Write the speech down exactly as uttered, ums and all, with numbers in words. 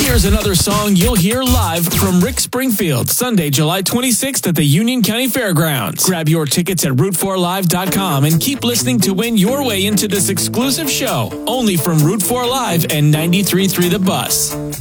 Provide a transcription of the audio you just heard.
Here's another song you'll hear live from Rick Springfield, Sunday, July twenty-sixth at the Union County Fairgrounds. Grab your tickets at route four live dot com and keep listening to win your way into this exclusive show, only from Route four Live and ninety-three point three The Bus.